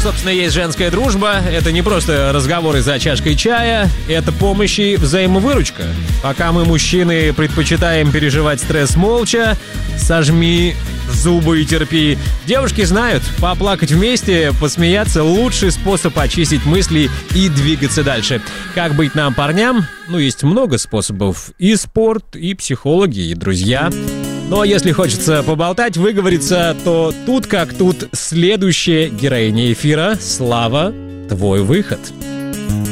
собственно, есть женская дружба. Это не просто разговоры за чашкой чая, это помощь и взаимовыручка. Пока мы, мужчины, предпочитаем переживать стресс молча, сожми зубы и терпи. Девушки знают, поплакать вместе, посмеяться — лучший способ очистить мысли и двигаться дальше. Как быть нам, парням? Есть много способов. И спорт, и психологи, и друзья. Ну а если хочется поболтать, выговориться, то тут как тут следующая героиня эфира. Слава, твой выход.